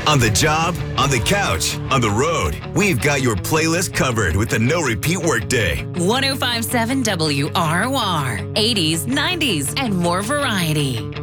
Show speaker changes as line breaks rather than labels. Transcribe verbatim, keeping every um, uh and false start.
On the job, on the couch, on the road, we've got your playlist covered with the No Repeat Workday.
one oh five point seven W R O R, eighties, nineties, and more variety.